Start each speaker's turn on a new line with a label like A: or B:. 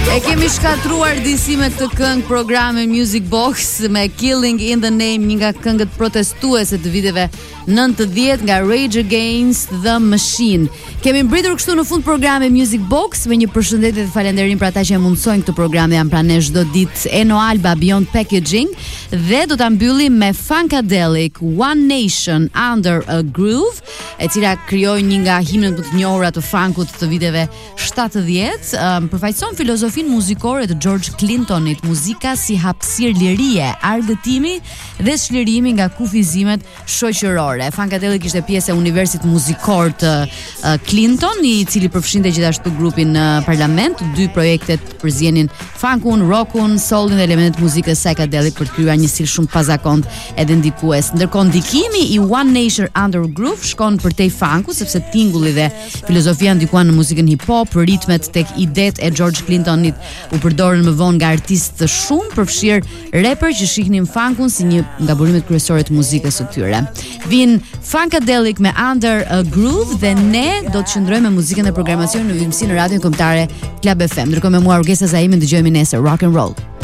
A: E kemi shkatruar disi me këtë këngë programin Music Box me Killing in the Name, një nga këngët protestuese të viteve 90 nga Rage Against the Machine. Kemi mbritur kështu në fund programit Music Box me një përshëndetje dhe falënderim për ata që mundsojnë këtë program janë pranë ne çdo ditë. Eno Alba Beyond Packaging dhe do ta mbyllim me Funkadelic One Nation Under a Groove, e cila krijoi një nga himnet më të njohura të funkut të viteve 70. Përfaqëson filozofinë muzikore të George Clintonit, muzika si hapësirë lirie, argëtimi dhe çlirimi nga kufizimet shoqërore. Funkadelic ishte pjesë e universit muzikor të Clinton, i cili përfshinte gjithashtu grupin në parlament. Dy projektet përzienin funkun, rockun, soulin dhe elementet muzikës psychedelic për të krijuar një stil shumë pazakont edhe ndikues. Ndërkohë ndikimi i One Nation Under Groove shkon përtej funkut, sepse tingulli dhe filozofia ndikuan në muzikën hip hop, ritmet tek idet e George Clintonit u përdorën më vonë nga artistë të shumë, përfshirë rapper që shihnin funkun si një nga burimet kryesore të muzikës së tyre. Vin Funkadelic me Under a Groove dhe ne do të qëndrojmë me muzikën e programacionit në vimësi në radion kombëtare Club FM. Ndërkohë me mua Urgesa Zaimi dëgjojmë nesër rock and roll.